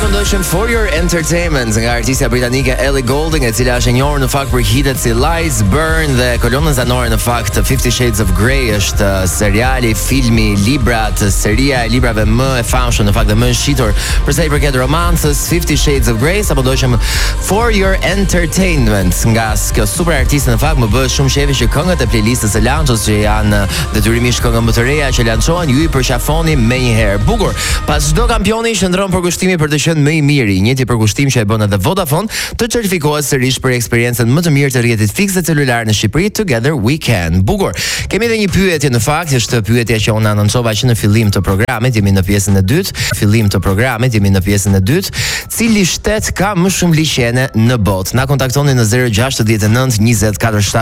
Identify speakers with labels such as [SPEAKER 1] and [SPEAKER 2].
[SPEAKER 1] përshëndoshim For Your Entertainment nga artistja britanike Ellie Goulding, e cila është e njohur në fakt për hitet si Lies Burn dhe kolonën zanore në fakt 50 Shades of Grey është seriali, filmi, librat, seria e librave më e famshëm në fakt dhe më e shitur për sa i përket romancës 50 Shades of Grey. Sapo ndoshim For Your Entertainment nga kjo super artiste në fakt më bëhet shumë shefi që këngët e playlistës së Lanços që janë detyrimisht këngë më të reja që lançohen ju i përqafoni më një herë. Bukur. Pas çdo kampioni qëndron përkushtimi për të qenë më i miri, njëjti përkushtim që e bën edhe Vodafone të certifikohet sërish për eksperiencën më të mirë të rrjetit fikse celular në Shqipëri. Together we can. Bukur. Kemi edhe një pyetje në fakt, është pyetja që unë anoncova që në fillim të programit, jemi në pjesën e dytë. Cili shtet ka më shumë liçene në botë? Na kontaktoni në 069 20 47